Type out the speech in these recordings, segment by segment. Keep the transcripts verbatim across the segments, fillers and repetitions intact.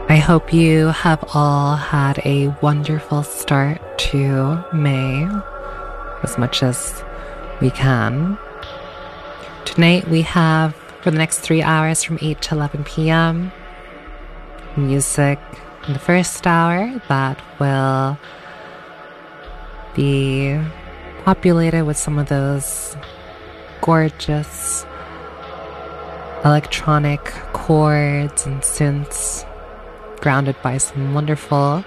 I hope you have all had a wonderful start to May, as much as we can. Tonight we have, for the next three hours from eight to eleven p.m., music in the first hour that will be populated with some of those gorgeous electronic chords and synths, grounded by some wonderful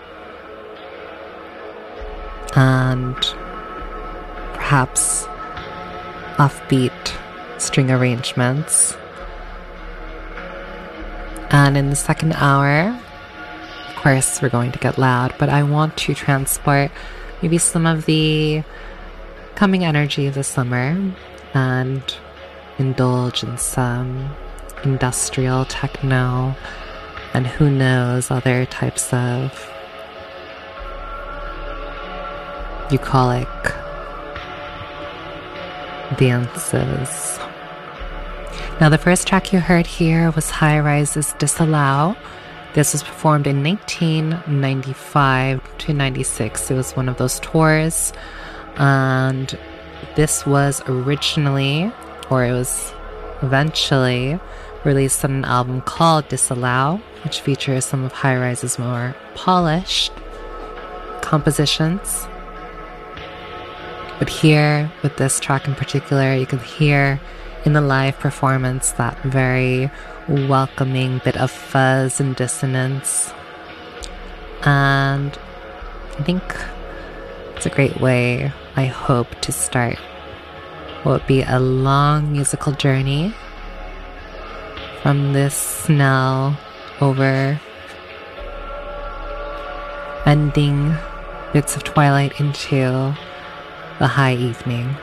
and perhaps offbeat string arrangements. And in the second hour, of course, we're going to get loud, but I want to transport maybe some of the coming energy of the summer and indulge in some industrial techno and who knows, other types of bucolic dances. Now, the first track you heard here was High Rise's Disallow. This was performed in nineteen ninety-five to ninety-six. It was one of those tours. And this was originally, or it was eventually, released on an album called Disallow, which features some of High Rise's more polished compositions. But here, with this track in particular, you can hear in the live performance that very welcoming bit of fuzz and dissonance. And I think it's a great way, I hope, to start what would be a long musical journey from this now over ending bits of twilight into the high evening.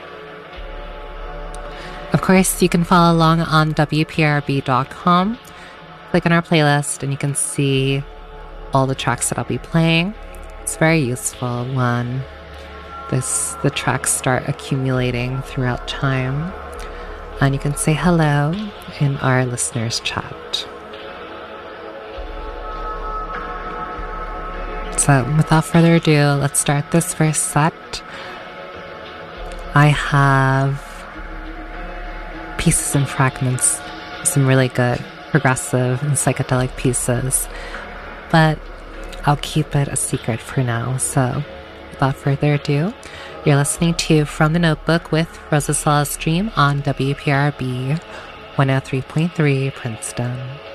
Of course, you can follow along on W P R B dot com. Click on our playlist and you can see all the tracks that I'll be playing. It's very useful when this the tracks start accumulating throughout time. And you can say hello in our listeners chat. So without further ado, let's start this first set. I have pieces and fragments, some really good progressive and psychedelic pieces, but I'll keep it a secret for now. So without further ado, you're listening to From the Notebook with Rosa Solace Dream on W P R B one oh three point three Princeton.